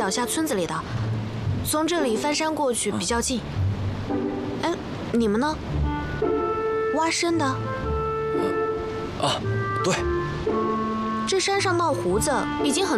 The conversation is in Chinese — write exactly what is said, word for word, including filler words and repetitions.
脚下村子里的，从这里翻山过去比较近。哎，你们呢？挖参的？ 啊，对。 这山上闹胡子已经很